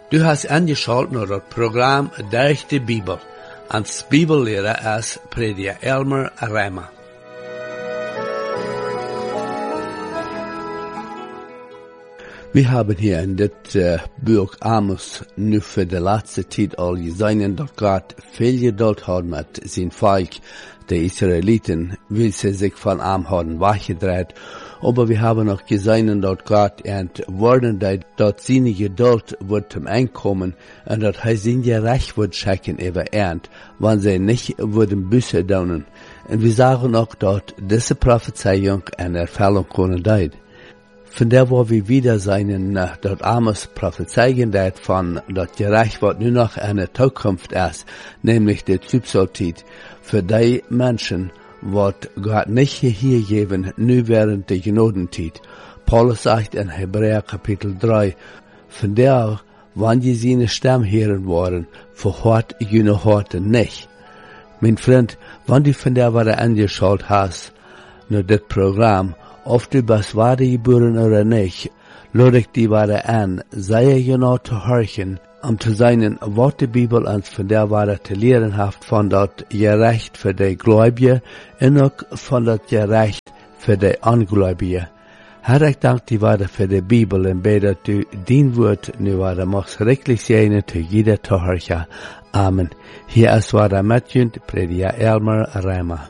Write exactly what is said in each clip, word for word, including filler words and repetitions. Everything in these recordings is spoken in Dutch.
Du hast angeschaut naar het programma Durch de Bibel. Als Bibellehrer ist Prediger Elmer Reimer. Wir haben hier in dit uh, Buch Amos nu für die letzte Zeit al gesehen, dass Gott viel Geduld hat mit sein Volk. Die Israeliten, will sie sich von ihm haben weggedreht. Aber wir haben auch gesehen, dass Gott entworfen hat, dass seine Geduld wird zum Einkommen und dass er sein Recht wird schenken über Ernt, wenn sie nicht würden Büsse daunen. Und wir sagen auch, dass diese Prophezeiung eine Erfüllung können deit. Von der, wo wir wieder sein, dass Amos prophezeien dat von, dass Gerecht wird nur noch eine Zukunft ist, nämlich die Zubsoltit, für die Menschen, wird Gott nicht hier geben, nur während der Genodenzeit. Paulus sagt in Hebräer Kapitel drei, von der, wann die seine Stimme hören wollen, verhört jene Horte nicht. Mein Freund, wann du von der, was du angeschaut hast, nur das Programm, ob du was wahre geboren oder nicht, lade ich die wahre an, sei genau zu horchen, um zu sein, was die Bibel uns von der wahre zu lehren hat, von dat Gerecht für die Gläubige und auch von dat Gerecht für die Ungläubige. Herr, ich danke die wahre für die Bibel und bete, dass du dein Wort nu wahre machst richtig sein, zu jeder zu horchen. Amen. Hier ist wahre Matjund, Prediger Elmer Reimer.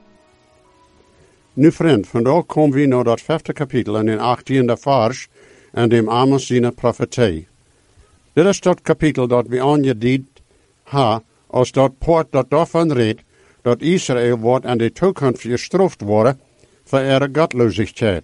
Nu vriend, vandaag komen we naar dat vijfde kapitel en den achttiende vers en dem Amos zijn profetie. Dit is dat kapitel dat we aangediend ha, als dat poort dat daarvan redt, dat Israël wordt in de toekomst gestraft worden voor ihre gottlosigheid.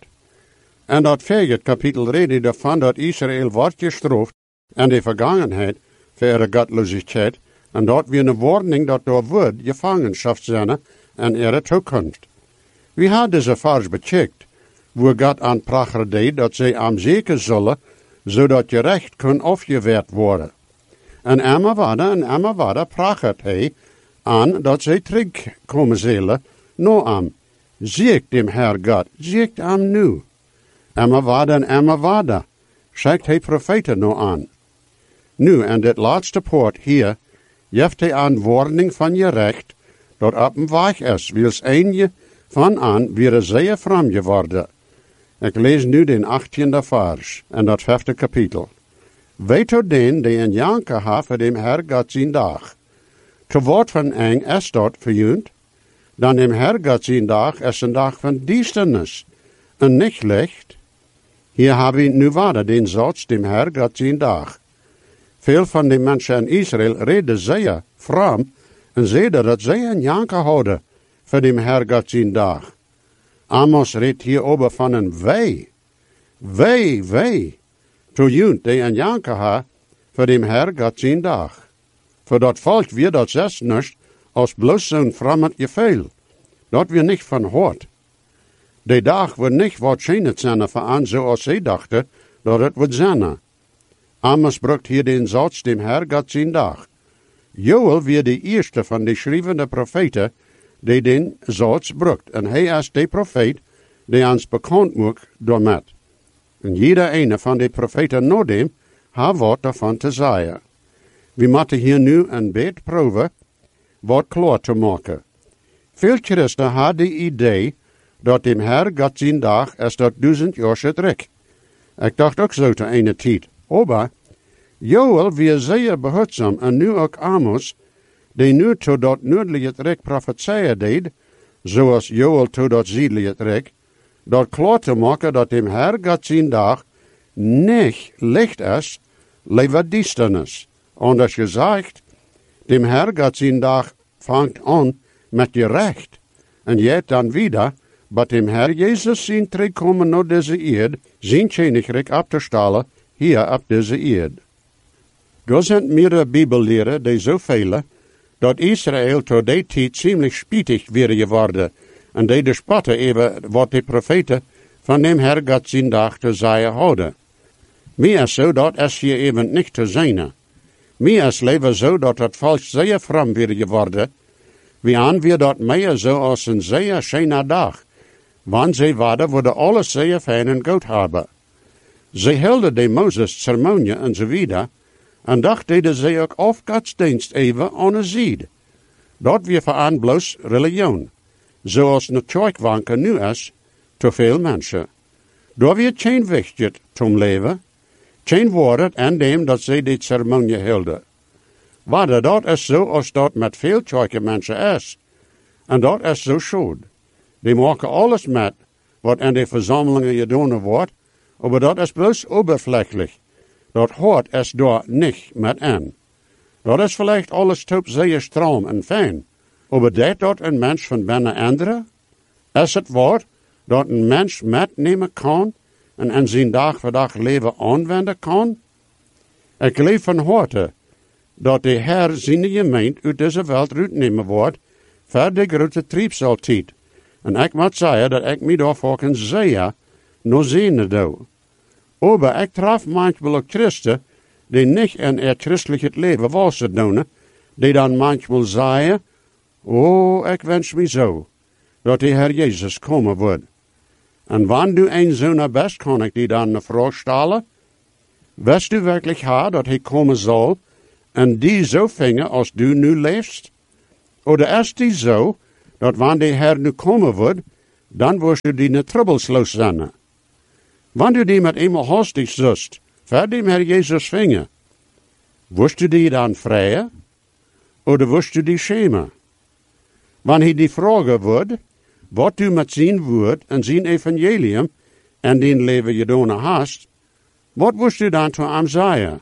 En dat vierde kapitel redt daarvan dat Israël wordt gestraft in de vergangenheid voor ihre gottlosigheid en dat we een warning dat door wordt gevangenschap zijn in ihre toekomst. We hadden deze vers becheckt, wo God aan pracher deed dat zij am zeker zullen, zodat je recht kan afgeweerd worden. En emmer waarde en emmer waarde prachert hij aan dat zij terugkomen zullen, no am. Ziek dem Herr God, ziek am nu. Emmer waarde en emmer waarde, schijkt hij profeten no aan. Nu, en dit laatste poort hier, jeft hij aan warning van je recht, dat op een weg is, wils een je van aan weer zeer fram geworden. Ik lees nu den achttiende vers en dat vijfde kapitel. Weet u den die een janker ha voor dem Herr God zijn dag. Te woord van eng is dat verjunt, dan dem Herr God zijn dag is een dag van duisternis en niet licht. Hier hebben we nu waarde den Satz dem Herr God zijn dag. Veel van de mensen in Israël reden zeer fram en zeiden dat zij een janker houden voor dem Herr God zijn dag. Amos redt hierover van een wei. Wei, wei. To junt die een janker ha voor dem Herr God zijn dag. Voor dat volk weer dat zes niet als bloos zo'n fremd gevoel. Dat weer niet van hoort. Die dag wordt niet wat schijnen zijn voor aan zoals zij dachten dat het wordt zijn. Amos brukt hier den Satz dem Herr God zijn dag. Joel weer de eerste van de schrijvende profeten die den Satz brukt. En hij is de profeet die ons bekend maakt daarmet. En jeder ene van de profeten na dem heeft wat daarvan te zeggen. We moeten hier nu een beetje proeven wat klaar te maken. Veel christen hebben de idee dat dem Herr God zijn dag is dat duizend jaar terug. Ik dacht ook zo te ene tijd. Maar Joel weer zeer behulpzaam en nu ook Amos, die nu tot dat noordelijke rijk profetieën deed, zoals Joel tot dat zuidelijke rijk, dat klaar te maken dat dem Herr God zijn dag niet licht is, liever duisternis. Anders gezegd, dem Herr God zijn dag vangt aan met je recht, en jet dan wieder, dat dem Herr Jezus zijn terugkomen naar deze eerd, zijn koninkrijk op te stellen, hier op deze eerd. Er zijn meerdere Bibelleren die zo velen, dat Israël tot die tijd ziemlich spietig weer geworden, en die de spotten even wat de profeten van dem Herr God zijn dag te zeggen houden. Meer zo dat is hier even niet te zijn. Meer is leven zo dat het volk zeer fram weer geworden, wie aan weer dat meer zo als een zeer schöner dag, want zij waren worden alles zeer fijn en goed hebben. Zij hielden de Moses ceremonie en zo wieder, En dacht deden ze ook of godsdienst even aan een zijde. Dat weer voor bloos religion. Zoals de kerkwanken nu is, te veel mensen. Daar weer geen wichtje zum leven. Geen woord en dem dat ze die ceremonie hielden. Maar dat is zo als dat met veel kerkmensen is. En dat is zo schoon. Die maken alles met wat in de verzamelingen gedaan wordt, maar dat is bloos oberflächlich. Dat hoort is daar niet met in. Dat is vielleicht alles top zeer stram en fijn, maar deed dat een mens van binnen anderen? Is het waar dat een mens metnemen kan en in zijn dag voor dag leven aanwenden kan? Ik leef van harte dat de Heer zijn gemeente uit deze wereld uitnemen wordt, voor de grote triebsaltijd. En ik moet zeggen dat ik me daarvoor kan zeer no zene doe. Maar ik traf manchmal ook christen die niet in het christelijk leven wassen doen, die dan manchmal zeggen, oh, ik wens me zo, dat de Heer Jezus komen wordt. En wanneer een zo'n best kan ik die dan een vraag stellen, wist u werkelijk haar dat hij komen zal, en die zo vingen als du nu leefst? Of is die zo, dat wanneer de Heer nu komen wordt, dan wordt u die ne troublesloos zijn. Wanneer die met eenmaal hastig zust, ver die Heer Jezus vingen, wordt u die dan vrije, of wordt u die schemen? Wanneer hij die vragen wordt, wat u met zijn woord en zijn evangelium en die leven je doen hast, wat wordt u dan te hem zeggen?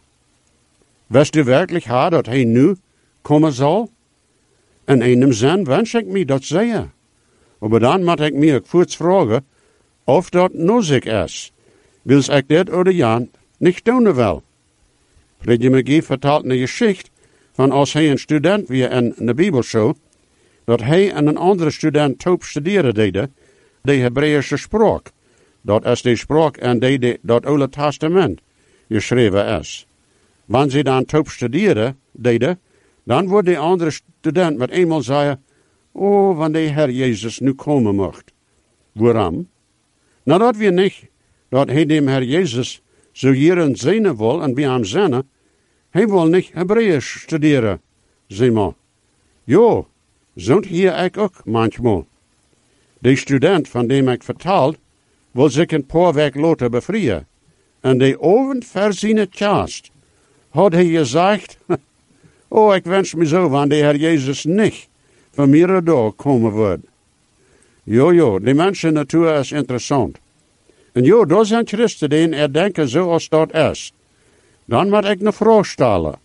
Wist u werkelijk haar dat hij nu komen zal? In einem zin wens ik me dat zeggen. Maar dan moet ik me ook voorts vragen of dat nodig is. Wils ik dit oder Jan niet doen wil. Fredje McGee vertelt een geschichte van als hij een student weer in de Bibelschool, dat hij en een andere student top studeren deden, de Hebreeuwse spraak. Dat is de spraak en die, die dat Oude Testament geschreven is. Wanneer ze dan top studeren deden, dan wordt de andere student met eenmaal zeggen, oh, wanneer de Heer Jezus nu komen mocht. Waarom? Nou, dat we niet, dat hij dem Heer Jezus zo hier en zinnen wil en bij hem zinnen, hij wil niet Hebreeuws studeren, zeg maar. Jo, zo'n hier ik ook manchmal. De student van dem ik vertaal, wil zich een paar weken later bevrijen. En de avond voor zijn tjast had hij gezegd, oh, ik wens me zo, wanneer de Heer Jezus niet van mij door komen wordt. Jo, jo, de mensen natuur is interessant. En jo, daar zijn christen die er denken zoals dat is. Dan moet ik een vraag stellen.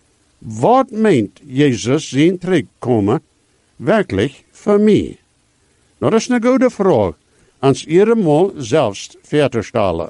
Wat meent Jezus zijn terugkomen werkelijk voor mij? Dat is een goede vraag, als iedermaal zelfs verder stellen.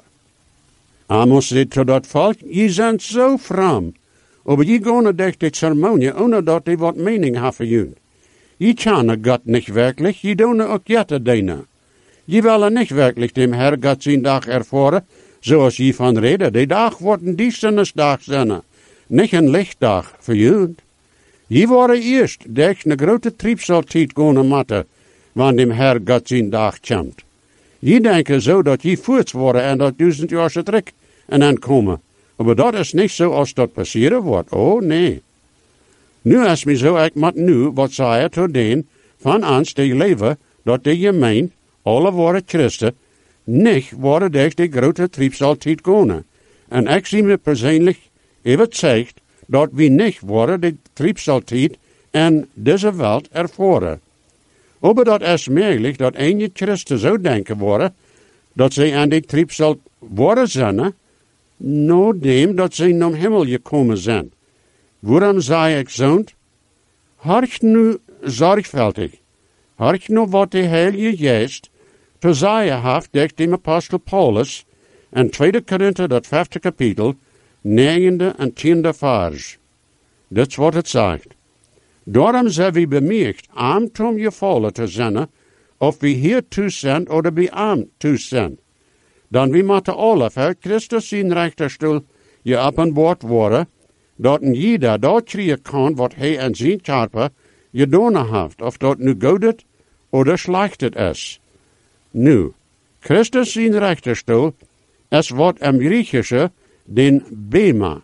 Amos zei tot dat volk, je bent zo fram, maar je gaan durch de ceremonie, ohne dat je wat mening heeft voor je. Je kennen God niet werkelijk, je doen ook jette dingen. Je willen niet werkelijk dem Herr God zijn dag ervaren, zoals je van reden. Die dag wordt een dienstdag zijn, niet een lichtdag voor je. Je waren eerst durch een grote triebsaltijd gaan matten, wanneer dem Herr God zijn dag komt. Je denken zo dat je voort worden en dat duizend jaar ze terug en dan komen. Maar dat is niet zo als dat passeren wordt. Oh, nee. Nu is me zo, ik moet nu wat zeggen tot den van ons die leven, dat de gemeen, alle worden christen, niet worden durch de grote triebsaltijd gaan. En ik zie me persoonlijk even zegt, dat we niet worden de triebsaltijd en deze wereld ervaren. Maar dat is mogelijk dat een christen zo denken worden, dat zij aan de triebsal worden zijn, nadat dat zij naar hemel gekomen zijn. Waarom zei ik zo? Horch nu zorgvuldig. Horch nu wat de Heilige Geest te zeggen heeft durch de apostel Paulus in tweede Korinther, dat vijfde kapitel, negende en tiende vers. Dat is wat het zegt. Daarom zijn we bemerkt, aan om je vallen te zijn, of we hier toe zijn, of bij aan toe zijn. Dan we moeten alle voor Christus zijn rechterstoel je op een woord worden, dat een jeder dat krijgen kan wat hij in zijn karper gedaan heeft, of dat nu goed of slecht is. Nu, Christus zijn rechterstoel is wat im Griechische den Bema,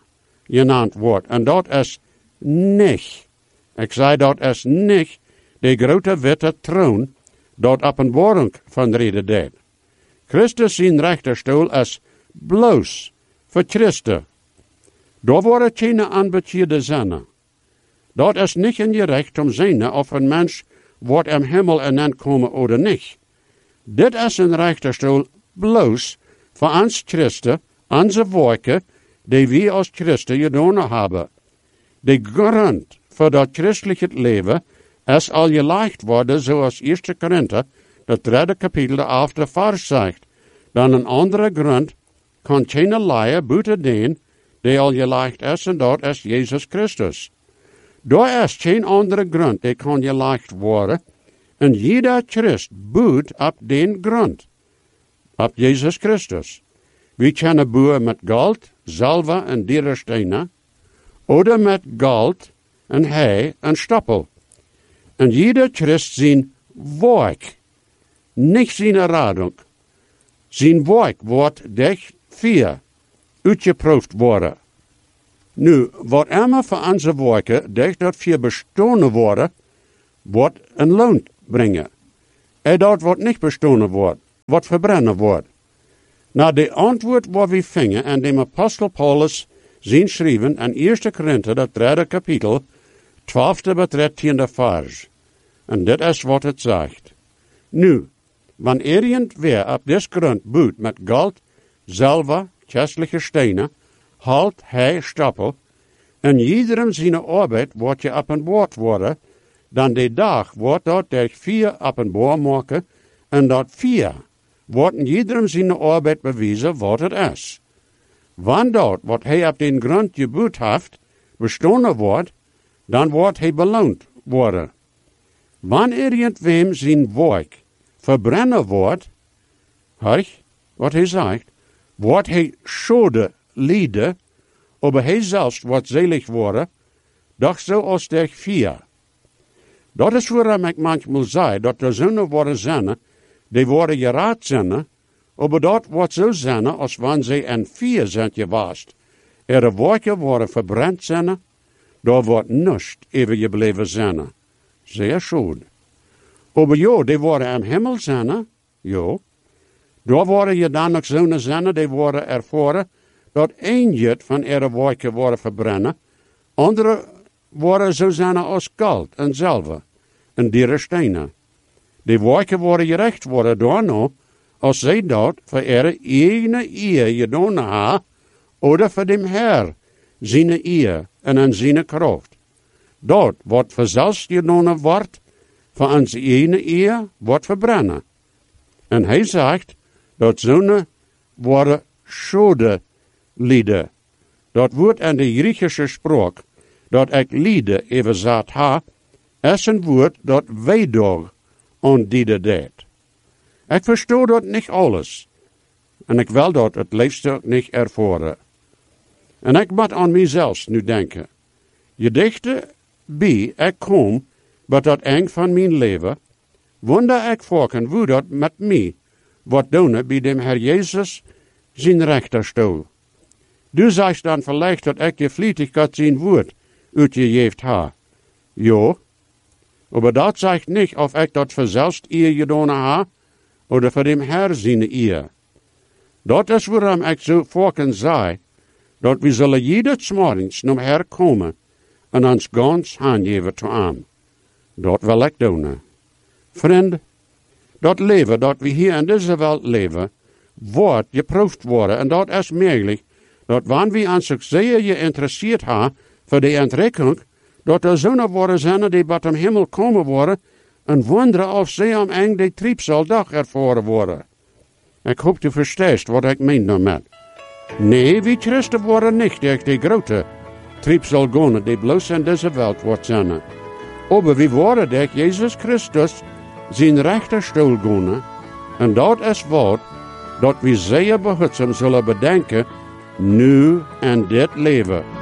genannt wordt. En dat is niet, ik zei dat is niet de grote witte troon dat openbaring van reden deed. Christus zijn rechterstoel is bloos voor Christen. Daar worden geen aanbetjede zinnen. Dat is niet in je recht om zinnen of een mens wordt im hemel en komen of niet. Dit is een rechterstoel bloos voor ons Christen, onze werken, die wij als Christen gedaan hebben. De grond voor dat christelijke leven is al gelegd worden, zoals eerste Korinthe, dat derde kapitel, de elfde vers zegt. Dan een andere grond kan geen leien buiten den, die al gelegd is, en dat is Jezus Christus. Daar is geen andere grond die kan gelegd worden, en jeder Christ boet op den grond, op Jezus Christus. We kunnen boeren met goud, zilver en dierenstenen, oder met goud en hei en stoppel. En jeder Christ zijn werk, niet zijn radung. Zijn werk wordt durch vier uitgeproefd worden. Nu, wat immer voor onze werken, durch dat vier bestonen worden, wordt een loon brengen. En dat wordt niet bestonen wordt, wordt verbrennen wordt. Na de antwoord wat we vingen en de apostel Paulus zien schrijven in eerste Korinthe, dat derde kapitel, twaalfde tot dertiende vers. En dit is wat het zegt. Nu, wanneer iemand weer op dit grond boet met goud, zilver, kostelijke stenen, halt, hei, stoppel, en iedereen zijn arbeid wordt je openbaard worden, dan de dag wordt dat durch vier openbaar maken, en dat vier wordt iedereen zijn arbeid bewijzen wat het is. Wanneer dat wat hij op den grond geboet heeft, bestonen wordt, dan wordt hij beloond worden. Wanneer irgendwem zijn werk verbrennen wordt, hoi, wat hij zegt, wordt hij schade lijden, aber hij zelfs wordt zelig worden, doch zoals der vier. Dat is waarom ik manchmal zei, dat er zonen worden zinnen, die worden geraad zinnen, aber dat wordt zo zinnen, als wanneer zij in vier zijn gewaast. Er werken worden verbrand zinnen, daar wordt niets even gebleven zinnen. Zeer schade. Aber ja, die worden im hemel zinnen, ja. Daar worden je dan nog zonen zinnen, die worden ervaren, dat één jet van ihre werken worden verbrennen, andere worden zo zinnen als goud en zilver en dierenstenen. stenen. Die werken worden gerecht worden daarna, als zij dat voor ihre eigen eer gedaan hebben, oder voor dem Herr, zijn eer en aan zijn kracht. Dat wat verzelfs gedaan wordt, voor onze eigen eer, wordt verbrennen. En hij zegt, dat zonen worden schade lijden. Dat woord in de Griechische spraak, dat ik lijden even zat ha, is een woord dat weidog aan die deed. Ik verstoor dat niet alles. En ik wil dat het liefst ook niet ervaren. En ik moet aan mijzelf nu denken. Je dichte bij ik kom, bij dat eind van mijn leven, wonder ik voorken hoe dat met mij wat doen bij dem Herr Jezus zijn rechterstoel. Du zegt dan vielleicht dat ik je vlietigheid zijn woord uitgegeven ha. Ja, aber dat zegt niet of ik dat verzelfs eer gedaan ha, oder voor dem Herr zijn eer. Dat is waarom ik zo voorken zei, dat we zullen jedes morgens naar Herr komen en ons gans aangeven te hem. Dat wil ik doen. Vriend, dat leven dat we hier in deze wereld leven, wordt geproefd worden en dat is mogelijk, dat wanneer we ons zeer geïnteresseerd hebben voor de ontwikkeling, dat er zonen worden zijn die bij de hemel komen worden en wonderen of ze am eng de trieb zal dag ervaren worden. Ik hoop je verstaat wat ik meen daarmee. Nee, we christen worden niet durch de grote trieb zal gaan die bloos in deze wereld wordt zijn. Aber we worden durch Jezus Christus zijn rechterstoel gaan en dat is wat dat we zeer behoedzaam zullen bedenken nu en dit leven.